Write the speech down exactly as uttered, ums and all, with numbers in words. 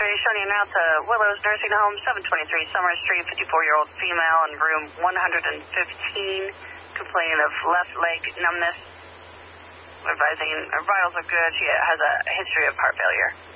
three, showing you now to Willows Nursing Home, seven twenty-three Summer Street, fifty-four-year-old female in room one hundred fifteen, complaining of left leg numbness. Advising her vitals are good. She has a history of heart failure.